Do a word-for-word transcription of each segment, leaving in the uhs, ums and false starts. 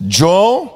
John,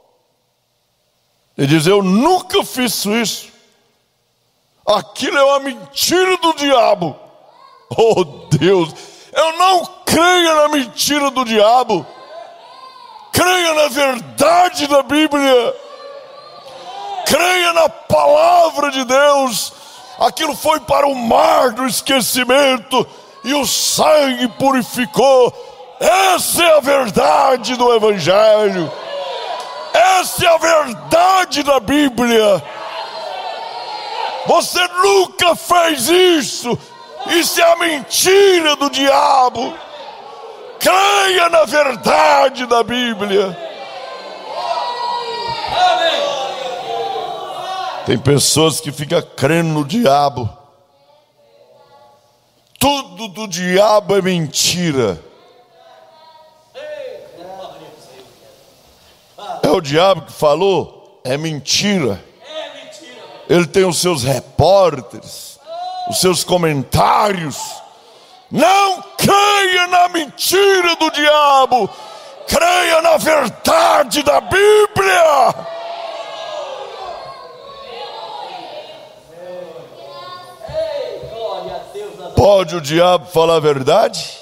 ele diz: eu nunca fiz isso. Aquilo é uma mentira do diabo. Oh Deus, eu não creio na mentira do diabo. Creia na verdade da Bíblia. Creia na palavra de Deus. Aquilo foi para o mar do esquecimento e o sangue purificou. Essa é a verdade do Evangelho. Essa é a verdade da Bíblia. Você nunca fez isso. Isso é a mentira do diabo. Creia na verdade da Bíblia. Tem pessoas que ficam crendo no diabo. Tudo do diabo é mentira. É o diabo que falou? É mentira. Ele tem os seus repórteres, os seus comentários. Não creia na mentira do diabo. Creia na verdade da Bíblia. Pode o diabo falar a verdade?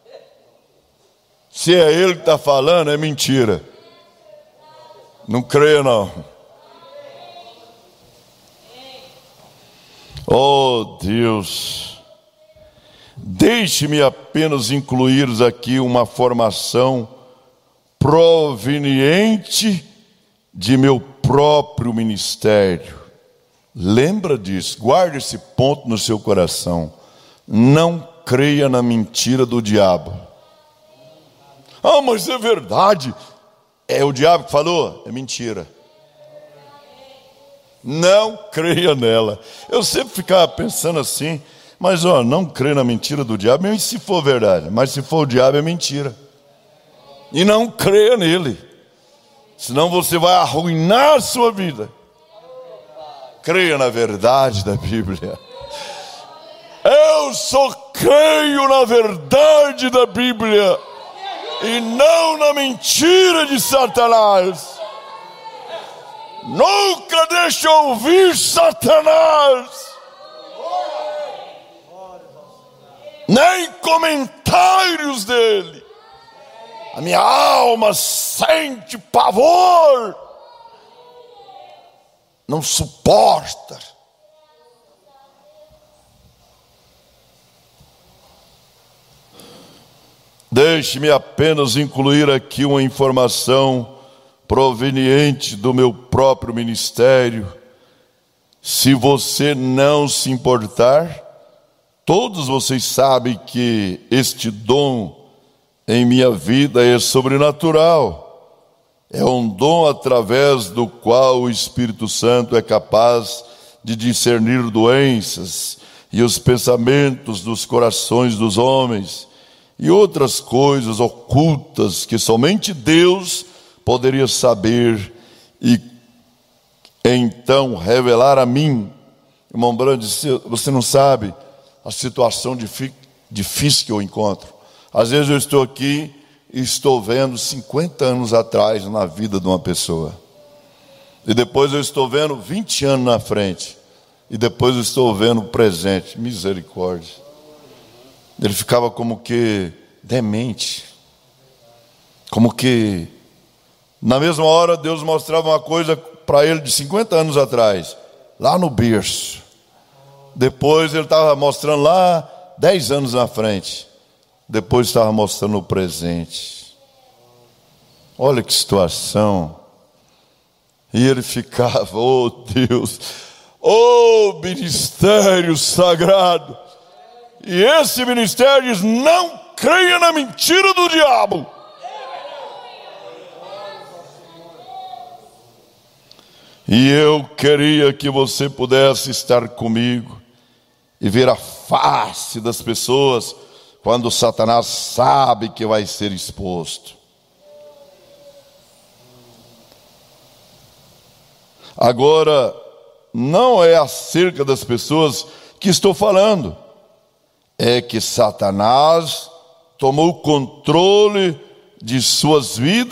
Se é ele que está falando, é mentira. Não creia não. Oh Deus, deixe-me apenas incluir aqui uma formação proveniente de meu próprio ministério. Lembra disso, guarde esse ponto no seu coração. Não creia na mentira do diabo. Ah, mas é verdade. É o diabo que falou? É mentira. Não creia nela. Eu sempre ficava pensando assim, mas ó, não creia na mentira do diabo, mesmo se for verdade. Mas se for o diabo, é mentira. E não creia nele, senão você vai arruinar a sua vida. Creia na verdade da Bíblia. Eu só creio na verdade da Bíblia e não na mentira de Satanás. Nunca deixe ouvir Satanás, nem comentários dele. A minha alma sente pavor, não suporta. Deixe-me apenas incluir aqui uma informação proveniente do meu próprio ministério. Se você não se importar, todos vocês sabem que este dom em minha vida é sobrenatural. É um dom através do qual o Espírito Santo é capaz de discernir doenças e os pensamentos dos corações dos homens e outras coisas ocultas que somente Deus poderia saber e então revelar a mim. Irmão Brando, você não sabe a situação difícil que eu encontro. Às vezes eu estou aqui e estou vendo cinquenta anos atrás na vida de uma pessoa. E depois eu estou vendo vinte anos na frente. E depois eu estou vendo o presente. Misericórdia. Ele ficava como que demente. Como que na mesma hora Deus mostrava uma coisa para ele de cinquenta anos atrás, lá no berço. Depois ele estava mostrando lá dez anos na frente. Depois estava mostrando o presente. Olha que situação. E ele ficava, oh Deus, oh ministério sagrado. E esse ministério diz: não creia na mentira do diabo. E eu queria que você pudesse estar comigo e ver a face das pessoas quando Satanás sabe que vai ser exposto. Agora, não é acerca das pessoas que estou falando. É que Satanás tomou o controle de suas vidas